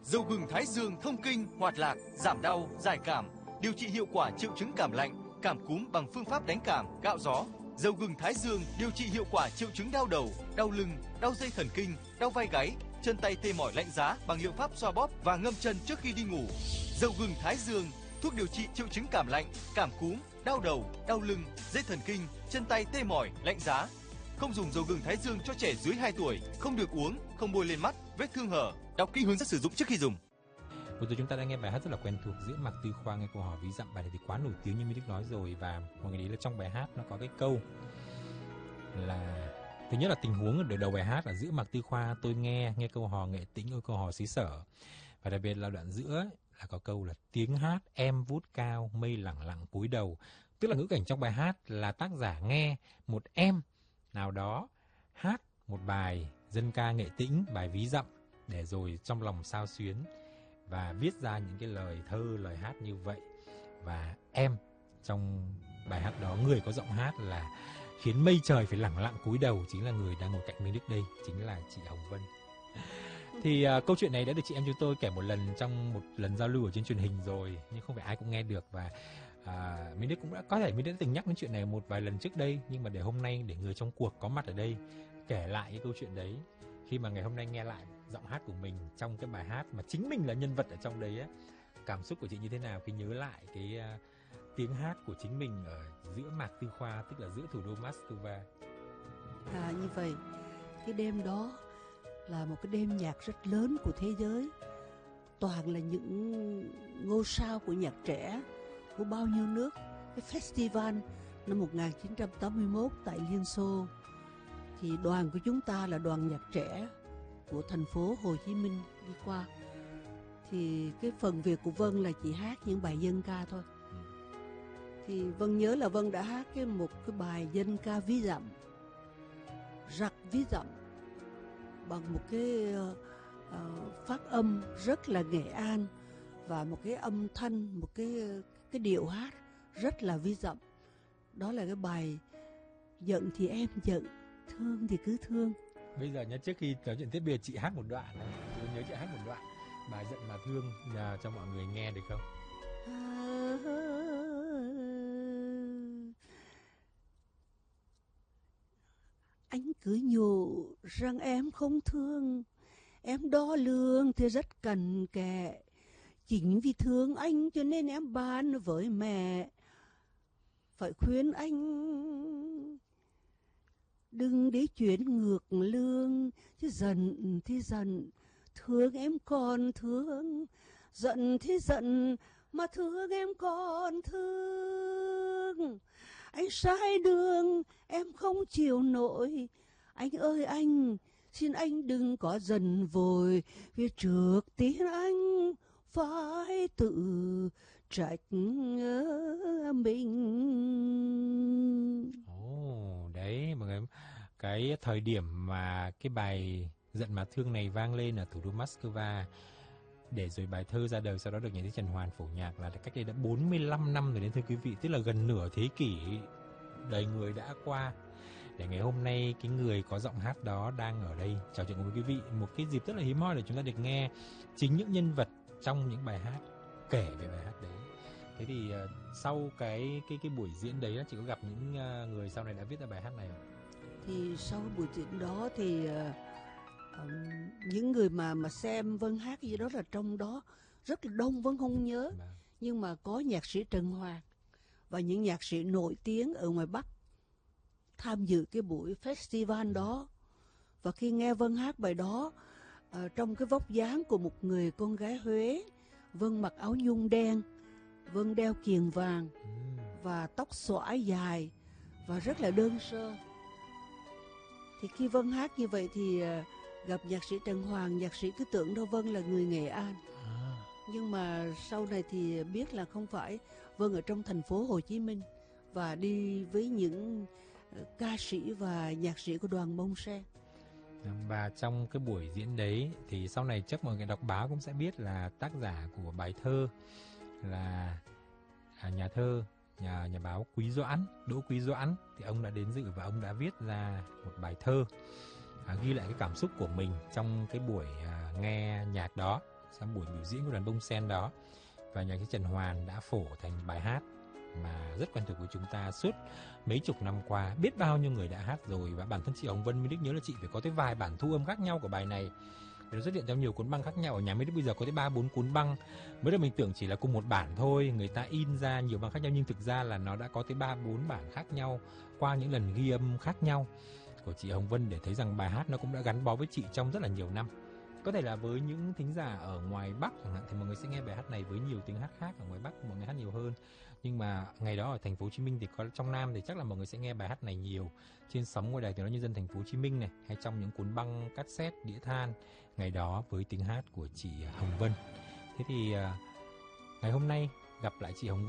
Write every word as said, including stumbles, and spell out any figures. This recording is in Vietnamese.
Dầu gừng Thái Dương thông kinh, hoạt lạc, giảm đau, giải cảm, điều trị hiệu quả triệu chứng cảm lạnh, cảm cúm bằng phương pháp đánh cảm, cạo gió. Dầu gừng Thái Dương điều trị hiệu quả triệu chứng đau đầu, đau lưng, đau dây thần kinh, đau vai gáy, chân tay tê mỏi lạnh giá bằng liệu pháp xoa bóp và ngâm chân trước khi đi ngủ. Dầu gừng Thái Dương, thuốc điều trị triệu chứng cảm lạnh, cảm cúm, đau đầu, đau lưng, dây thần kinh, chân tay tê mỏi, lạnh giá. Không dùng dầu gừng Thái Dương cho trẻ dưới hai tuổi, không được uống, không bôi lên mắt, vết thương hở. Đọc kỹ hướng dẫn sử dụng trước khi dùng. Vừa rồi chúng ta đã nghe bài hát rất là quen thuộc Giữa Mạc Tư Khoa nghe câu hỏi ví dặm. Bài này thì quá nổi tiếng như Minh Đức nói rồi, và mọi người nghĩ là trong bài hát nó có cái câu là thứ nhất là tình huống ở đầu bài hát là giữa Mạc Tư Khoa tôi nghe nghe câu hò nghệ tĩnh ôi câu hò xứ sở, và đặc biệt là đoạn giữa ấy, là có câu là tiếng hát em vút cao mây lẳng lặng cúi đầu, tức là ngữ cảnh trong bài hát là tác giả nghe một em nào đó hát một bài dân ca nghệ tĩnh, bài ví dặm, để rồi trong lòng xao xuyến và viết ra những cái lời thơ lời hát như vậy. Và em trong bài hát đó, người có giọng hát là khiến mây trời phải lẳng lặng cúi đầu, chính là người đang ngồi cạnh Minh Đức đây, chính là chị Hồng Vân. Thì uh, câu chuyện này đã được chị em chúng tôi kể một lần trong một lần giao lưu ở trên truyền hình rồi, nhưng không phải ai cũng nghe được. Và uh, Minh Đức cũng đã có thể Minh Đức đã từng nhắc đến chuyện này một vài lần trước đây, nhưng mà để hôm nay để người trong cuộc có mặt ở đây kể lại cái câu chuyện đấy, khi mà ngày hôm nay nghe lại giọng hát của mình trong cái bài hát mà chính mình là nhân vật ở trong đấy á, cảm xúc của chị như thế nào khi nhớ lại cái uh, tiếng hát của chính mình ở giữa Mạc Tư Khoa, tức là giữa thủ đô Moscow. À, như vậy cái đêm đó là một cái đêm nhạc rất lớn của thế giới, toàn là những ngôi sao của nhạc trẻ của bao nhiêu nước. Cái festival năm một nghìn chín trăm tám mươi mốt tại Liên Xô, thì đoàn của chúng ta là đoàn nhạc trẻ của thành phố Hồ Chí Minh đi qua. Thì cái phần việc của Vân là chỉ hát những bài dân ca thôi. Thì Vân nhớ là Vân đã hát cái một cái bài dân ca ví dặm, rặc ví dặm, bằng một cái uh, uh, phát âm rất là Nghệ An, và một cái âm thanh, một cái cái điệu hát rất là ví dặm. Đó là cái bài Giận thì em giận, thương thì cứ thương. Bây giờ nhá, trước khi nói chuyện tiếp biệt, chị hát một đoạn này, tôi nhớ chị hát một đoạn bài Giận mà thương nhà cho mọi người nghe được không? À, anh cứ nhủ rằng em không thương, em đo lường thì rất cẩn kẽ. Chính vì thương anh cho nên em bán với mẹ. Phải khuyên anh đừng để chuyện ngược lương, chứ giận thì giận, thương em còn thương. Giận thì giận, mà thương em còn thương. Anh sai đường, em không chịu nổi. Anh ơi anh, xin anh đừng có giận vội, vì trước tiên anh phải tự trách mình. Ồ, đấy mọi người, cái thời điểm mà cái bài Giận mà thương này vang lên ở thủ đô Moscow, để rồi bài thơ ra đời, sau đó được nhà thơ Trần Hoàn phổ nhạc là cách đây đã bốn mươi lăm năm rồi đến thưa quý vị, tức là gần nửa thế kỷ đời người đã qua. Để ngày hôm nay cái người có giọng hát đó đang ở đây trò chuyện cùng với quý vị, một cái dịp rất là hiếm hoi để chúng ta được nghe chính những nhân vật trong những bài hát kể về bài hát đấy. Thế thì uh, sau cái cái cái buổi diễn đấy, chị có gặp những uh, người sau này đã viết ra bài hát này không? Thì sau buổi diễn đó thì uh, um, những người mà mà xem Vân hát gì đó là trong đó rất là đông, Vân không nhớ. Mà. Nhưng mà có nhạc sĩ Trần Hoàng và những nhạc sĩ nổi tiếng ở ngoài Bắc tham dự cái buổi festival đó. Và khi nghe Vân hát bài đó, uh, trong cái vóc dáng của một người con gái Huế, Vân mặc áo nhung đen, Vân đeo kiềng vàng và tóc xõa dài và rất là đơn sơ. Thì khi Vân hát như vậy thì uh, gặp nhạc sĩ Trần Hoàng, nhạc sĩ cứ tưởng đâu Vân là người Nghệ An. À. Nhưng mà sau này thì biết là không phải, Vân ở trong thành phố Hồ Chí Minh và đi với những uh, ca sĩ và nhạc sĩ của đoàn Bông Sen. Và trong cái buổi diễn đấy thì sau này chắc mọi người đọc báo cũng sẽ biết là tác giả của bài thơ là à, nhà thơ, nhà nhà báo Quý Doãn, Đỗ Quý Doãn, thì ông đã đến dự và ông đã viết ra một bài thơ à, ghi lại cái cảm xúc của mình trong cái buổi à, nghe nhạc đó sau buổi biểu diễn của đoàn bông sen đó. Và nhạc sĩ Trần Hoàn đã phổ thành bài hát mà rất quen thuộc với chúng ta suốt mấy chục năm qua. Biết bao nhiêu người đã hát rồi, và bản thân chị Hồng Vân, Mỹ Đức nhớ là chị phải có tới vài bản thu âm khác nhau của bài này. Nó xuất hiện trong nhiều cuốn băng khác nhau. Ở nhà Mỹ Đức bây giờ có tới ba bốn cuốn băng. Mới đầu mình tưởng chỉ là cùng một bản thôi, người ta in ra nhiều băng khác nhau, nhưng thực ra là nó đã có tới ba bốn bản khác nhau qua những lần ghi âm khác nhau của chị Hồng Vân, để thấy rằng bài hát nó cũng đã gắn bó với chị trong rất là nhiều năm. Có thể là với những thính giả ở ngoài Bắc chẳng hạn thì mọi người sẽ nghe bài hát này với nhiều tiếng hát khác. Ở ngoài Bắc mọi người hát nhiều hơn, nhưng mà ngày đó ở thành phố Hồ Chí Minh thì có, trong Nam thì chắc là mọi người sẽ nghe bài hát này nhiều trên sóng ngoài Đài Tiếng nói Nhân dân thành phố Hồ Chí Minh này, hay trong những cuốn băng cassette đĩa than ngày đó với tiếng hát của chị Hồng Vân. Thế thì ngày hôm nay gặp lại chị Hồng Vân